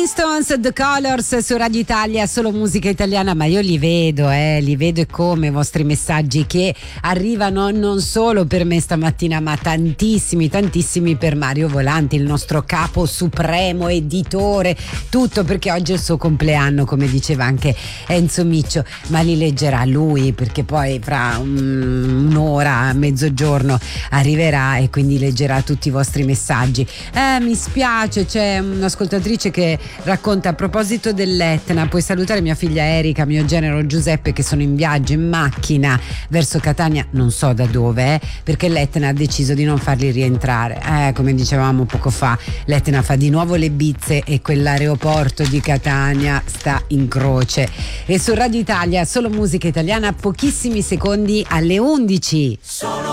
Stones, The Colors su Radio Italia, solo musica italiana, ma io li vedo e come i vostri messaggi che arrivano non solo per me stamattina, ma tantissimi per Mario Volanti, il nostro capo supremo, editore, tutto, perché oggi è il suo compleanno, come diceva anche Enzo Miccio, ma li leggerà lui, perché poi fra un'ora, a mezzogiorno arriverà e quindi leggerà tutti i vostri messaggi. Mi spiace, c'è un'ascoltatrice che racconta a proposito dell'Etna: puoi salutare mia figlia Erika, mio genero Giuseppe, che sono in viaggio in macchina verso Catania, non so da dove, perché l'Etna ha deciso di non farli rientrare. Come dicevamo poco fa, l'Etna fa di nuovo le bizze e quell'aeroporto di Catania sta in croce. E su Radio Italia, solo musica italiana, pochissimi secondi alle 11.